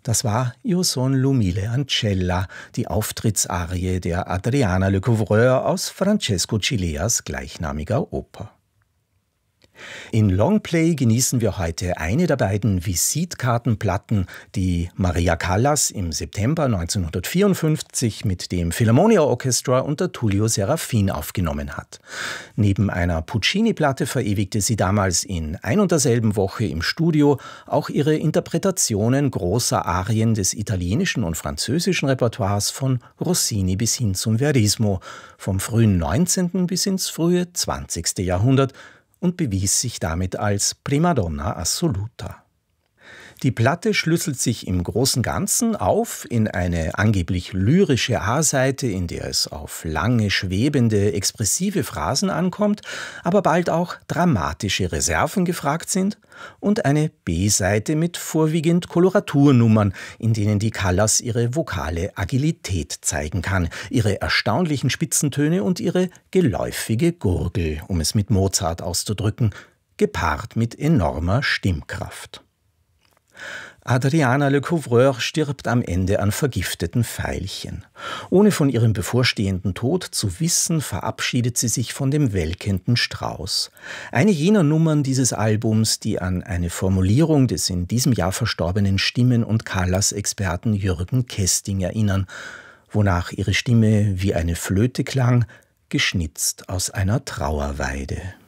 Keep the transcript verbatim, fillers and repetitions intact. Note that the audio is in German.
Das war Io son l'umile ancella, die Auftrittsarie der Adriana Lecouvreur aus Francesco Cileas gleichnamiger Oper. In Longplay genießen wir heute eine der beiden Visitkartenplatten, die Maria Callas im September neunzehnhundertvierundfünfzig mit dem Philharmonia Orchestra unter Tullio Serafin aufgenommen hat. Neben einer Puccini-Platte verewigte sie damals in ein und derselben Woche im Studio auch ihre Interpretationen großer Arien des italienischen und französischen Repertoires von Rossini bis hin zum Verismo, vom frühen neunzehnten bis ins frühe zwanzigste Jahrhundert, und bewies sich damit als Primadonna assoluta. Die Platte schlüsselt sich im großen Ganzen auf in eine angeblich lyrische A-Seite, in der es auf lange, schwebende, expressive Phrasen ankommt, aber bald auch dramatische Reserven gefragt sind, und eine B-Seite mit vorwiegend Koloraturnummern, in denen die Callas ihre vokale Agilität zeigen kann, ihre erstaunlichen Spitzentöne und ihre geläufige Gurgel, um es mit Mozart auszudrücken, gepaart mit enormer Stimmkraft. Adriana Lecouvreur stirbt am Ende an vergifteten Veilchen. Ohne von ihrem bevorstehenden Tod zu wissen, verabschiedet sie sich von dem welkenden Strauß. Eine jener Nummern dieses Albums, die an eine Formulierung des in diesem Jahr verstorbenen Stimmen- und Callas-Experten Jürgen Kesting erinnern, wonach ihre Stimme wie eine Flöte klang, geschnitzt aus einer Trauerweide.